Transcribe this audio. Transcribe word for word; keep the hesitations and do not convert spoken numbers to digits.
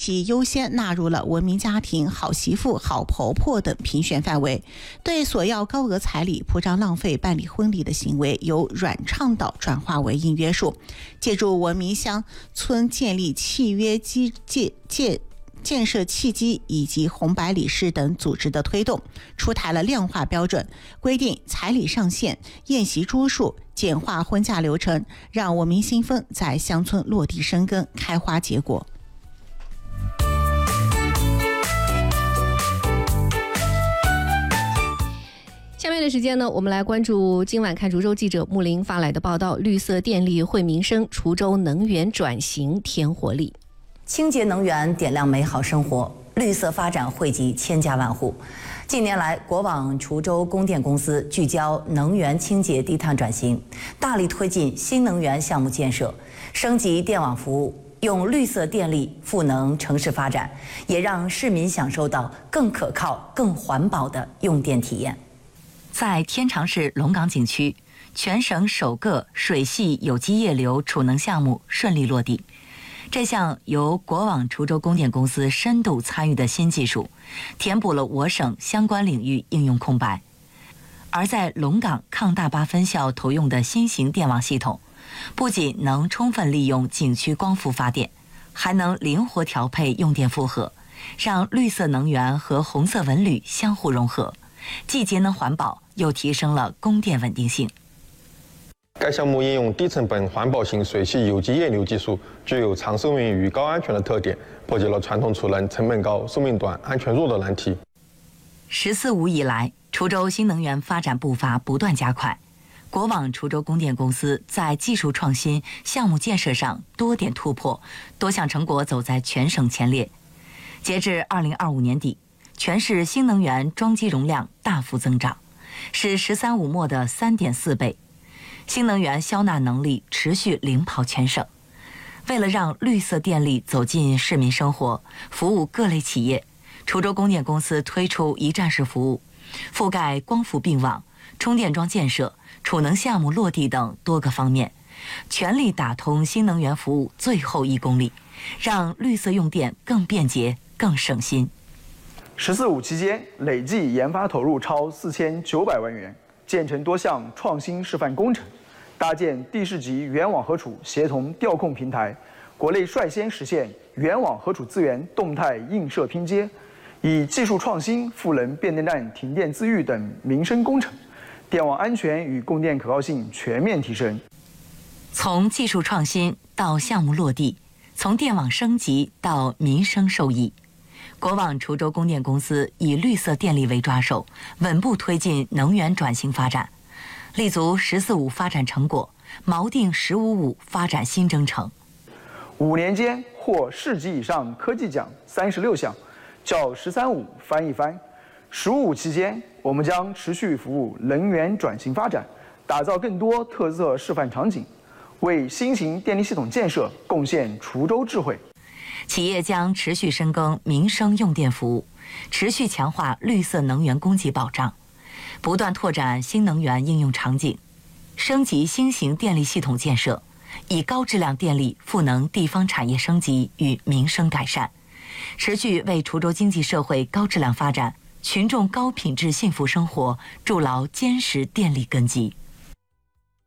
其优先纳入了文明家庭、好媳妇、好婆婆等评选范围，对索要高额彩礼、铺张浪费办理婚礼的行为由软倡导转化为硬约束，借助文明乡村建立契约机界界。建设契机以及红白理事等组织的推动，出台了量化标准，规定彩礼上限、宴席桌数，简化婚嫁流程，让文明新风在乡村落地生根、开花结果。 下面的时间呢，我们来关注今晚看滁州记者木林发来的报道：绿色电力惠民生，滁州能源转型添活力。 清洁能源点亮美好生活，绿色发展惠及千家万户。近年来，国网滁州供电公司聚焦能源清洁低碳转型，大力推进新能源项目建设，升级电网服务，用绿色电力赋能城市发展，也让市民享受到更可靠、更环保的用电体验。在天长市龙岗景区，全省首个水系有机液流储能项目顺利落地。这项由国网滁州供电公司深度参与的新技术，填补了我省相关领域应用空白。而在龙岗抗大坝分校投用的新型电网系统，不仅能充分利用景区光伏发电，还能灵活调配用电负荷，让绿色能源和红色文旅相互融合，既节能环保，又提升了供电稳定性。 该项目应用低成本环保型水系有机液流技术，具有长寿命与高安全的特点，破解了传统储能成本高、寿命短、安全弱的难题。 十四五以来，滁州新能源发展步伐不断加快。国网滁州供电公司在技术创新、项目建设上多点突破，多项成果走在全省前列。截至二零二五年底，全市新能源装机容量大幅增长，是“十三五”末的三点四倍。新能源消纳能力持续领跑全省。为了让绿色电力走进市民生活，服务各类企业，滁州供电公司推出一站式服务，覆盖光伏并网、充电桩建设、储能项目落地等多个方面，全力打通新能源服务最后一公里，让绿色用电更便捷、更省心。 十四五期间，累计研发投入超四千九百万元，建成多项创新示范工程，搭建地市级原网和储协同调控平台，国内率先实现原网和储资源动态映射拼接，以技术创新赋能变电站停电自愈等民生工程，电网安全与供电可靠性全面提升。 从技术创新到项目落地，从电网升级到民生受益，国网滁州供电公司以绿色电力为抓手，稳步推进能源转型发展，立足“十四五”发展成果，锚定“十五五”发展新征程。 五年间获市级以上科技奖三十六项，较“十三五”翻一番。“十五五”期间，我们将持续服务能源转型发展，打造更多特色示范场景，为新型电力系统建设贡献滁州智慧。 企业将持续深耕民生用电服务，持续强化绿色能源供给保障，不断拓展新能源应用场景，升级新型电力系统建设，以高质量电力赋能地方产业升级与民生改善，持续为滁州经济社会高质量发展、群众高品质幸福生活筑牢坚实电力根基。